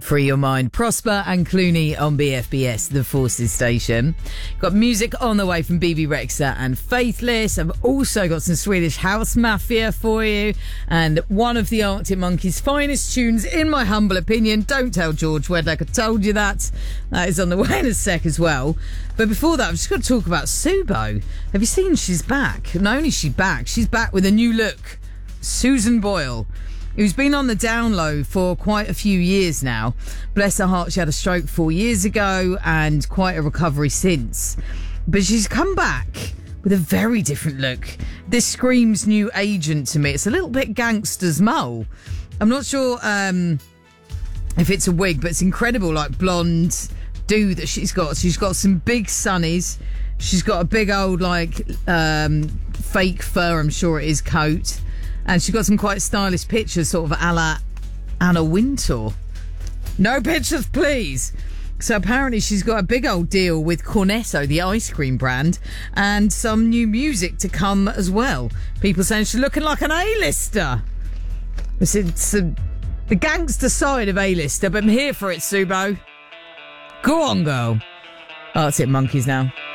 Free Your Mind. Prosper and Clooney on BFBS, the Forces station. Got music on the way from BB Rexha and Faithless. I've also got some Swedish House Mafia for you. And one of the Arctic Monkeys' finest tunes, in my humble opinion. Don't tell George Wedlock I told you that. That is on the way in a sec as well. But before that, I've just got to talk about Subo. Have you seen she's back? Not only is she back, she's back with a new look. Susan Boyle, who's been on the down low for quite a few years now. Bless her heart, she had a stroke 4 years ago and quite a recovery since. But she's come back with a very different look. This screams new agent to me. It's a little bit Gangster's Mo. I'm not sure if it's a wig, but it's incredible, like blonde do that she's got. She's got some big sunnies. She's got a big old, like, fake fur, I'm sure it is, coat. And she got some quite stylish pictures, sort of a la Anna Wintour. No pictures, please. So apparently she's got a big old deal with Cornetto, the ice cream brand, and some new music to come as well. People saying she's looking like an A-lister. It's the gangster side of A-lister, but I'm here for it, Subo. Go on, girl. Arctic Monkeys now.